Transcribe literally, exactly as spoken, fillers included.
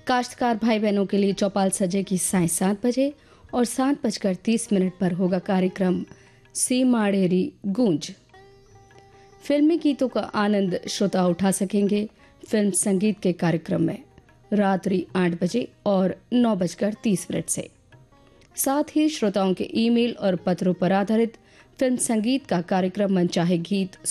काश्तकार भाई बहनों के लिए चौपाल सजेगी साय सात बजे और सात बजकर तीस मिनट पर होगा कार्यक्रम सीमाड़ेरी गूंज। फिल्मी गीतों का आनंद श्रोता उठा सकेंगे फिल्म संगीत के कार्यक्रम में रात्रि आठ बजे और नौ बजकर तीस मिनट से। साथ ही श्रोताओं के ईमेल और पत्रों पर आधारित फिल्म संगीत का कार्यक्रम मनचाहे गीत